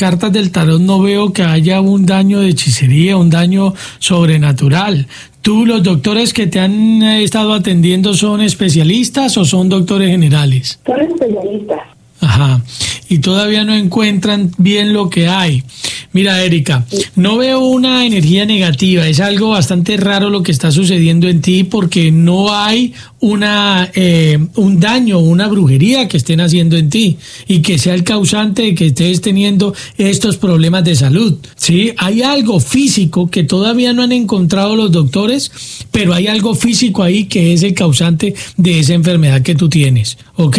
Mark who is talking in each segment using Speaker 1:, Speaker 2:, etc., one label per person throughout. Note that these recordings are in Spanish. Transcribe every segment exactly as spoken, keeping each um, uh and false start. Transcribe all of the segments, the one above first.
Speaker 1: cartas del tarot no veo que haya un daño de hechicería, un daño sobrenatural. ¿Tú, los doctores que te han estado atendiendo son especialistas o son doctores generales?
Speaker 2: Son especialistas.
Speaker 1: Ajá, y todavía no encuentran bien lo que hay. Mira, Erika, no veo una energía negativa, es algo bastante raro lo que está sucediendo en ti porque no hay una eh, un daño, una brujería que estén haciendo en ti y que sea el causante de que estés teniendo estos problemas de salud, ¿sí? Hay algo físico que todavía no han encontrado los doctores, pero hay algo físico ahí que es el causante de esa enfermedad que tú tienes, ¿ok?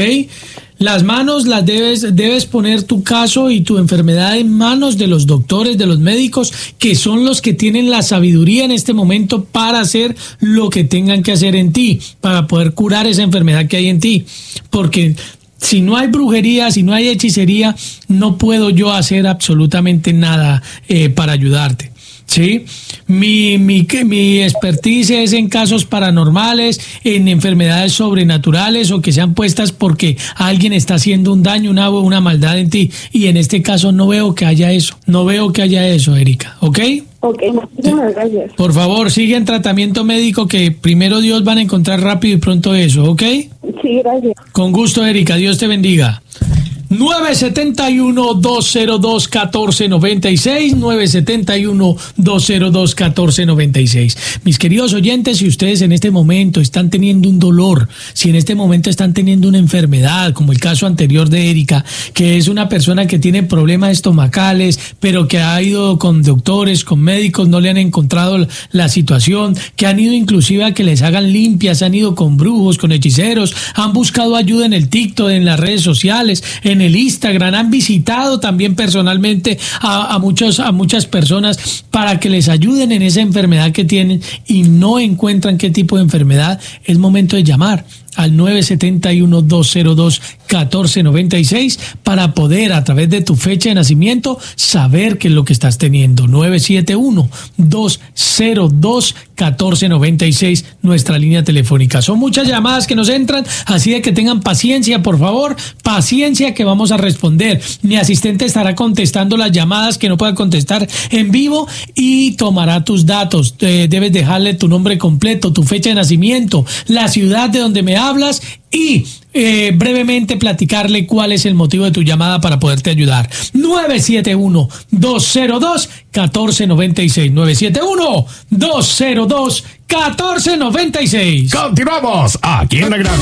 Speaker 1: Las manos las debes, debes poner tu caso y tu enfermedad en manos de los doctores, de los médicos, que son los que tienen la sabiduría en este momento para hacer lo que tengan que hacer en ti, para poder curar esa enfermedad que hay en ti. Porque si no hay brujería, si no hay hechicería, no puedo yo hacer absolutamente nada eh, para ayudarte. Sí, mi, mi, mi expertise es en casos paranormales, en enfermedades sobrenaturales o que sean puestas porque alguien está haciendo un daño, una, una maldad en ti. Y en este caso no veo que haya eso, no veo que haya eso, Erika, ¿ok?
Speaker 2: Ok, muchísimas gracias.
Speaker 1: Por favor, sigue en tratamiento médico que primero Dios van a encontrar rápido y pronto eso, ¿ok?
Speaker 2: Sí, gracias.
Speaker 1: Con gusto, Erika, Dios te bendiga. nueve siete uno, dos cero dos, uno cuatro nueve seis, nueve siete uno, dos cero dos, uno cuatro nueve seis. Mis queridos oyentes, si ustedes en este momento están teniendo un dolor, si en este momento están teniendo una enfermedad, como el caso anterior de Erika, que es una persona que tiene problemas estomacales, pero que ha ido con doctores, con médicos, no le han encontrado la situación, que han ido inclusive a que les hagan limpias, han ido con brujos, con hechiceros, han buscado ayuda en el TikTok, en las redes sociales, en el Instagram, han visitado también personalmente a, a, muchos, a muchas personas para que les ayuden en esa enfermedad que tienen y no encuentran qué tipo de enfermedad. Es momento de llamar al nueve siete uno, dos cero dos, uno cuatro nueve seis para poder a través de tu fecha de nacimiento saber qué es lo que estás teniendo. nueve siete uno, dos cero dos, uno cuatro nueve seis, nuestra línea telefónica. Son muchas llamadas que nos entran, así de que tengan paciencia, por favor, paciencia que vamos a responder. Mi asistente estará contestando las llamadas que no pueda contestar en vivo y tomará tus datos. Eh, debes dejarle tu nombre completo, tu fecha de nacimiento, la ciudad de donde me hablas y eh, brevemente platicarle cuál es el motivo de tu llamada para poderte ayudar. nueve siete uno, dos cero dos, uno cuatro nueve seis, nueve siete uno, dos cero dos, uno cuatro nueve seis.
Speaker 3: Continuamos aquí en la gran